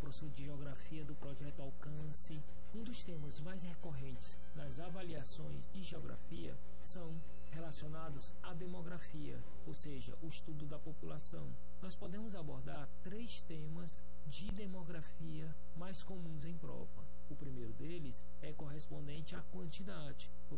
professor de Geografia do Projeto Alcance. Um dos temas mais recorrentes nas avaliações de Geografia são relacionados à demografia, ou seja, o estudo da população. Nós podemos abordar 3 temas de demografia mais comuns em prova. O primeiro deles é correspondente à quantidade,